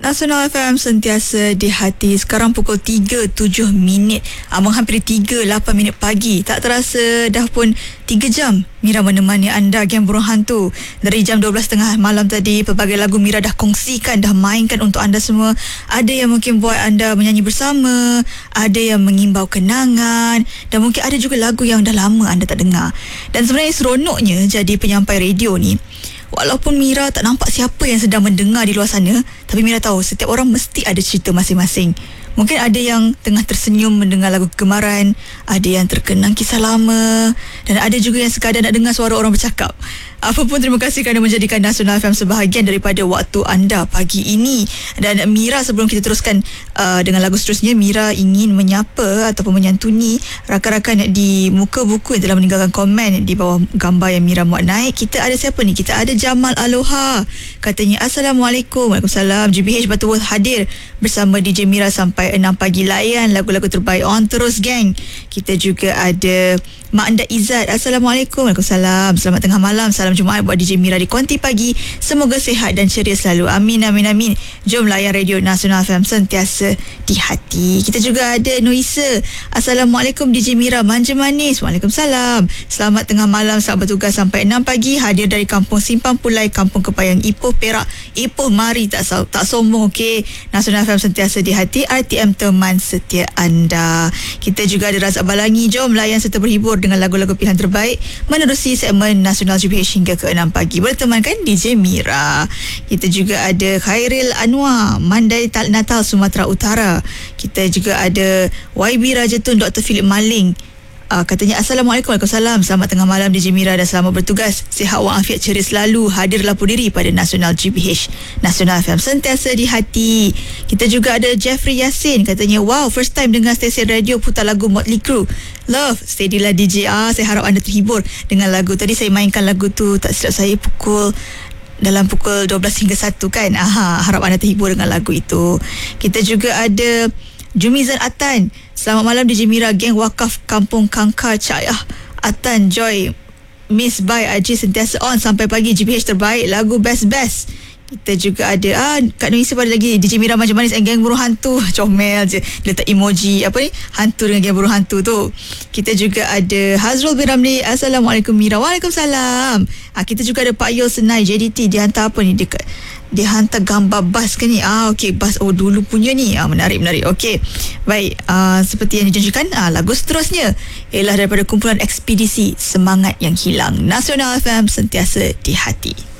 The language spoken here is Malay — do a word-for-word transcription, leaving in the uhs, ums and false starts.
Nasional F M sentiasa di hati. Sekarang pukul tiga tujuh minit, ah, menghampiri tiga lapan minit pagi. Tak terasa dah pun tiga jam Mira menemani anda, Geng Burung Hantu. Dari jam dua belas tiga puluh malam tadi, pelbagai lagu Mira dah kongsikan, dah mainkan untuk anda semua. Ada yang mungkin buat anda menyanyi bersama, ada yang mengimbau kenangan, dan mungkin ada juga lagu yang dah lama anda tak dengar. Dan sebenarnya seronoknya jadi penyampai radio ni, walaupun Mira tak nampak siapa yang sedang mendengar di luar sana, tapi Mira tahu setiap orang mesti ada cerita masing-masing. Mungkin ada yang tengah tersenyum mendengar lagu kegemaran, ada yang terkenang kisah lama, dan ada juga yang sekadar nak dengar suara orang bercakap. Apapun, terima kasih kerana menjadikan Nasional F M sebahagian daripada waktu anda pagi ini. Dan Mira, sebelum kita teruskan uh, dengan lagu seterusnya, Mira ingin menyapa ataupun menyantuni rakan-rakan di muka buku yang telah meninggalkan komen di bawah gambar yang Mira muat naik. Kita ada siapa ni? Kita ada Jamal Aloha. Katanya, Assalamualaikum. Waalaikumsalam. G B H Butterworth hadir bersama D J Mira sampai enam pagi. Layan lagu-lagu terbaik. On terus, geng. Kita juga ada Mak Anda Izzat. Assalamualaikum. Waalaikumsalam. Selamat tengah malam. Salam Jumaat buat D J Mira di Konti Pagi. Semoga sihat dan ceria selalu. Amin, amin, amin. Jom layan Radio Nasional F M sentiasa di hati. Kita juga ada Noisa. Assalamualaikum D J Mira, manja manis. Waalaikumsalam. Selamat tengah malam. Selamat bertugas sampai enam pagi. Hadir dari Kampung Simpang Pulai, Kampung Kepayang, Ipoh, Perak. Ipoh, mari tak tak sombong, okey. Nasional F M sentiasa di hati. R T M teman setia anda. Kita juga ada Razak Balangi. Jom layan serta berhibur dengan lagu-lagu pilihan terbaik menerusi segmen Nasional G B H hingga ke enam pagi. Bertemankan D J Mira. Kita juga ada Khairil Anwar, Mandai Natal, Sumatera Utara. Kita juga ada Y B Rajatun, Doktor Philip Maling. Uh, katanya, Assalamualaikum. Waalaikumsalam. Selamat tengah malam D J Mira dan selamat bertugas. Sihat walafiat ceria selalu. Hadir lapor diri pada Nasional G B H. Nasional F M sentiasa di hati. Kita juga ada Jeffrey Yassin. Katanya, wow, first time dengar stesen radio putar lagu Motley Crue. Love, steadylah D J. Ah, saya harap anda terhibur dengan lagu. Tadi saya mainkan lagu tu, tak silap saya pukul dalam pukul dua belas hingga satu kan. Aha, harap anda terhibur dengan lagu itu. Kita juga ada Jumizan Atan. Selamat malam D J Mira, Geng Wakaf Kampung Kangkar Cayah. Atan, Joy, Miss Bai, Aji sentiasa on sampai pagi. G B H terbaik, lagu best-best. Kita juga ada ah, Kak Nuisa pada lagi D J Mira manja manis and Geng Burung Hantu. Comel je, letak emoji apa ni, hantu dengan Geng Burung Hantu tu. Kita juga ada Hazrul bin Ramli. Assalamualaikum Mira. Waalaikumsalam. Ah, kita juga ada Pak Yul Senai J D T. Dia hantar apa ni, dekat dia hantar gambar bas ke ni? Ah, okey, bas oh dulu punya ni. Ah, menarik menarik. Okey. Baik, ah, seperti yang dijanjikan, ah, lagu seterusnya ialah daripada kumpulan Ekspedisi Semangat Yang Hilang. Nasional F M sentiasa di hati.